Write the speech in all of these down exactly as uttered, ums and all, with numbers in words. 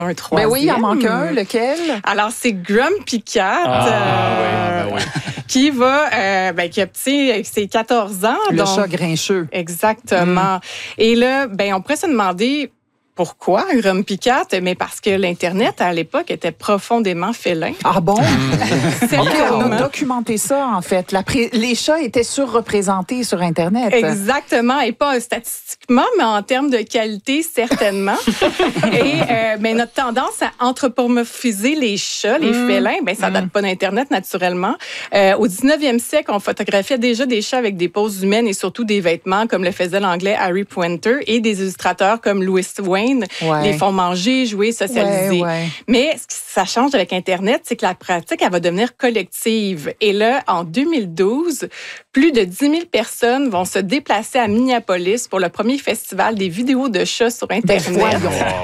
un troisième. Ben oui, il en manque un. Lequel? Alors, c'est Grumpy Cat. Ah, euh, oui, ben oui. Qui va, euh, ben, qui a petit, ses quatorze ans. Le donc, chat grincheux. Exactement. Mm. Et là, ben, on pourrait se demander pourquoi Grumpy Cat? Mais parce que l'Internet, à l'époque, était profondément félin. Ah bon? C'est OK, on a documenté ça, en fait. La pré- les chats étaient surreprésentés sur Internet. Exactement. Et pas statistiquement, mais en termes de qualité, certainement. Et euh, ben, notre tendance à anthropomorphiser les chats, les mm. félins, ben, ça date mm. pas d'Internet, naturellement. Euh, au dix-neuvième siècle, on photographiait déjà des chats avec des poses humaines et surtout des vêtements, comme le faisait l'anglais Harry Pointer, et des illustrateurs comme Louis Wayne. Ouais. Les font manger, jouer, socialiser. Ouais, ouais. Mais ce qui ça change avec Internet, c'est que la pratique, elle va devenir collective. Et là, en deux mille douze, plus de dix mille personnes vont se déplacer à Minneapolis pour le premier festival des vidéos de chats sur Internet,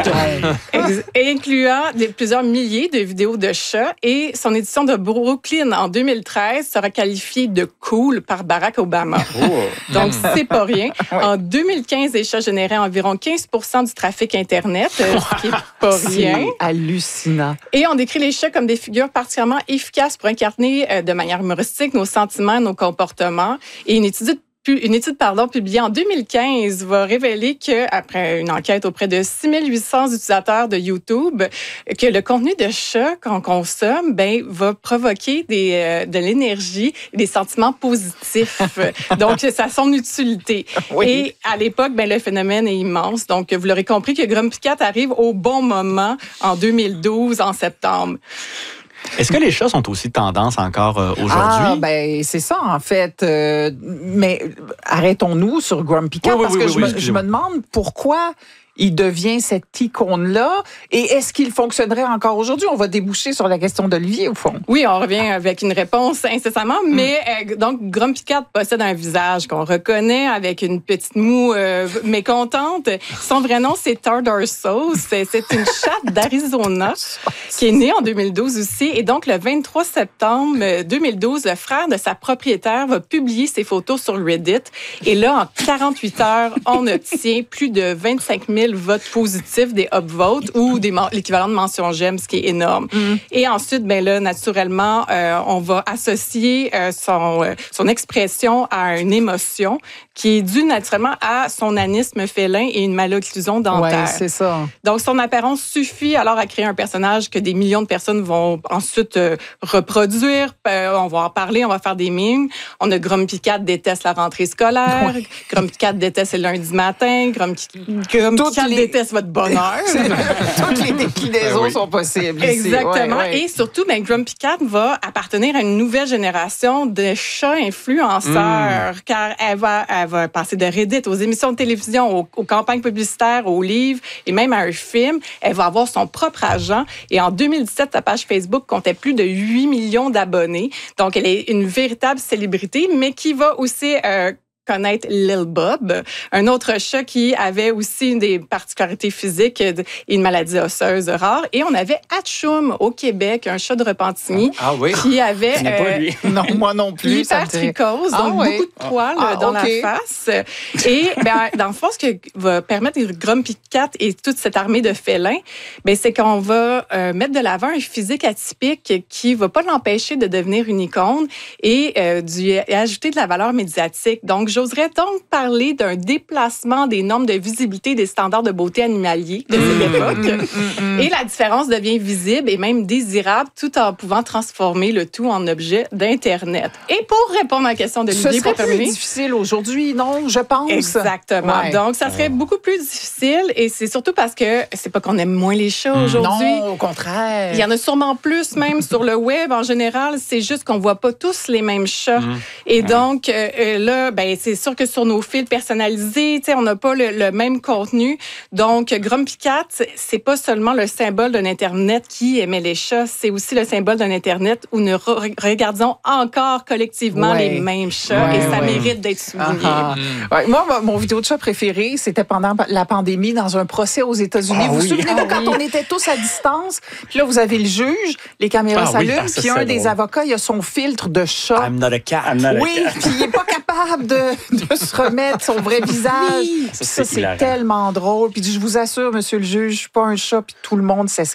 ben, incluant des, plusieurs milliers de vidéos de chats. Et son édition de Brooklyn en deux mille treize sera qualifiée de cool par Barack Obama. Oh. Donc, c'est pas rien. Ouais. En deux mille quinze, les chats généraient environ quinze pour cent du trafic Internet, ce qui est pas rien. C'est hallucinant. Et on décrit les chats comme des figures particulièrement efficaces pour incarner euh, de manière humoristique nos sentiments, nos comportements. Et une étude Une étude pardon, publiée en deux mille quinze va révéler qu'après une enquête auprès de six mille huit cents utilisateurs de YouTube, que le contenu de chat qu'on consomme ben, va provoquer des, euh, de l'énergie et des sentiments positifs. Donc, ça a son utilité. Oui. Et à l'époque, ben, le phénomène est immense. Donc, vous l'aurez compris que Grumpy Cat arrive au bon moment en deux mille douze, en septembre. Est-ce que les chats sont aussi tendance encore euh, aujourd'hui? Ah, ben c'est ça, en fait. Euh, mais arrêtons-nous sur Grumpy Cat, oui, oui, parce oui, que oui, je, oui, me, je me demande pourquoi il devient cette icône-là. Et est-ce qu'il fonctionnerait encore aujourd'hui? On va déboucher sur la question d'Olivier, au fond. Oui, on revient avec une réponse incessamment. Mm. Mais euh, donc, Grumpy Cat possède un visage qu'on reconnaît avec une petite moue euh, mécontente. Son vrai nom, c'est Tartar Sauce. C'est, c'est une chatte d'Arizona qui est née en deux mille douze aussi. Et donc, le vingt-trois septembre deux mille douze, le frère de sa propriétaire va publier ses photos sur Reddit. Et là, en quarante-huit heures, on obtient plus de vingt-cinq mille votes positifs, des upvotes ou des, l'équivalent de mention j'aime, ce qui est énorme. Mm. Et ensuite, ben là, naturellement, euh, on va associer euh, son, euh, son expression à une émotion qui est due naturellement à son nanisme félin et une malocclusion dentaire. Oui, c'est ça. Donc, son apparence suffit alors à créer un personnage que des millions de personnes vont ensuite euh, reproduire. Euh, on va en parler, on va faire des mimes. On a Grumpy Cat déteste la rentrée scolaire. Oui. Grumpy Cat déteste le lundi matin. Grumpy, Grumpy Cat les... déteste votre bonheur. Toutes les déclinaisons oui. sont possibles. Exactement. Ouais, ouais. Et surtout, ben, Grumpy Cat va appartenir à une nouvelle génération de chats influenceurs, mm. car elle va, elle va passer de Reddit aux émissions de télévision, aux, aux campagnes publicitaires, aux livres et même à un film. Elle va avoir son propre agent. Et en deux mille dix-sept, sa page Facebook comptait plus de huit millions d'abonnés. Donc, elle est une véritable célébrité, mais qui va aussi... Euh, connaître Lil Bob, un autre chat qui avait aussi des particularités physiques et une maladie osseuse rare. Et on avait Hatchoum au Québec, un chat de Repentigny, ah, oui. qui avait euh, pas, lui. non, moi non plus, l'hypertrichose, donc ah, oui. beaucoup de poils ah, dans okay. la face. Et ben, dans le fond, ce que va permettre Grumpy Cat et toute cette armée de félins, ben, c'est qu'on va euh, mettre de l'avant un physique atypique qui ne va pas l'empêcher de devenir une icône et euh, du, ajouter de la valeur médiatique. Donc, j'oserais donc parler d'un déplacement des normes de visibilité des standards de beauté animaliers de cette époque. Mmh, mmh, mmh. Et la différence devient visible et même désirable tout en pouvant transformer le tout en objet d'Internet. Et pour répondre à la question de Olivier, ce serait pour terminer, plus difficile aujourd'hui, non? Je pense. Exactement. Ouais. Donc, ça serait beaucoup plus difficile et c'est surtout parce que c'est pas qu'on aime moins les chats mmh. aujourd'hui. Non, au contraire. Il y en a sûrement plus même sur le web en général. C'est juste qu'on voit pas tous les mêmes chats. Mmh. Et donc, euh, là, ben, c'est sûr que sur nos fils personnalisés, on n'a pas le, le même contenu. Donc, Grumpy Cat, c'est pas seulement le symbole d'un Internet qui aimait les chats, c'est aussi le symbole d'un Internet où nous re- regardons encore collectivement ouais. les mêmes chats ouais, et ça ouais. mérite d'être souligné. Uh-huh. Ouais, moi, mon vidéo de chat préféré, c'était pendant la pandémie dans un procès aux États-Unis. Oh, vous vous oui. souvenez-vous oh, quand oui. on était tous à distance? Puis là, vous avez le juge, les caméras ah, s'allument, oui, puis un des drôle. avocats, il a son filtre de chat. I'm not a cat. I'm not oui, puis il n'est pas capable de, de se remettre son vrai visage. Oui. Ça, ça, c'est, c'est tellement drôle. Puis je vous assure, monsieur le juge, je suis pas un chat, puis tout le monde s'est